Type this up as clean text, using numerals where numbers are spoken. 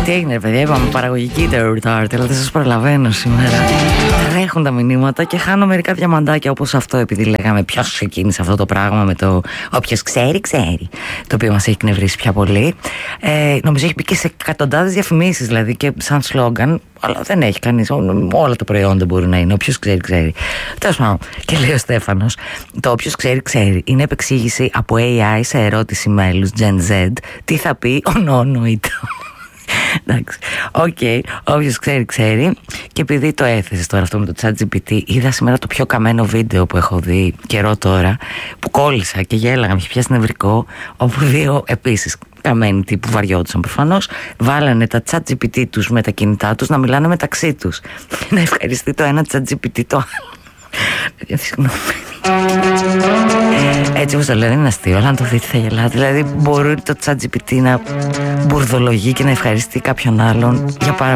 Τι έγινε, ρε παιδιά, είπαμε παραγωγική retard, αλλά δεν σας προλαβαίνω σήμερα. Τρέχουν τα μηνύματα και χάνω μερικά διαμαντάκια όπως αυτό, επειδή λέγαμε ποιος ξεκίνησε αυτό το πράγμα με το όποιος ξέρει, ξέρει. Το οποίο μας έχει εκνευρίσει πια πολύ. Νομίζω έχει μπει και σε εκατοντάδες διαφημίσεις, δηλαδή και σαν σλόγγαν, αλλά δεν έχει κανείς. Όλα τα προϊόντα μπορεί να είναι. Όποιος ξέρει, ξέρει. Τέλος πάντων, και λέει ο Στέφανος, το όποιος ξέρει, ξέρει είναι επεξήγηση από AI σε ερώτηση μέλους Gen Z. Τι θα πει ο νόνοητο. Εντάξει, οκ, όποιος ξέρει, ξέρει. Και επειδή το έθεσες τώρα αυτό με το ChatGPT, είδα σήμερα το πιο καμένο βίντεο που έχω δει καιρό τώρα, που κόλλησα και γέλαγα, με είχε πιάσει νευρικό, όπου δύο επίσης καμένοι τύπου βαριόντουσαν προφανώς, βάλανε τα ChatGPT τους με τα κινητά τους να μιλάνε μεταξύ τους. Να ευχαριστεί το ένα ChatGPT το άλλο. Συγγνώμη. Έτσι όπως το λένε είναι αστείο, αλλά αν το δείτε θα γελάτε. Δηλαδή μπορεί το ChatGPT να μπουρδολογεί και να ευχαριστεί κάποιον άλλον για πάρα